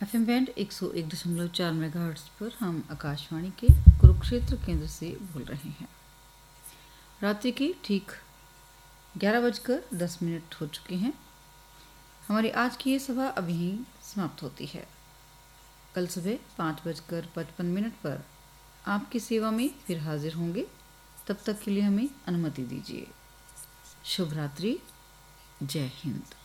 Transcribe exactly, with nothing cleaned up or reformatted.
F M band एक सौ एक दशमलव चार मेगाहर्ट्ज़ पर हम आकाशवाणी के कुरुक्षेत्र केंद्र से बोल रहे हैं। रात्रि के ठीक ग्यारह बजकर दस मिनट हो चुके हैं। हमारी आज की ये सभा अभी ही समाप्त होती है। कल सुबह पाँच बजकर पचपन मिनट पर आपकी सेवा में फिर हाजिर होंगे। तब तक के लिए हमें अनुमति दीजिए। शुभ रात्रि। जय हिंद।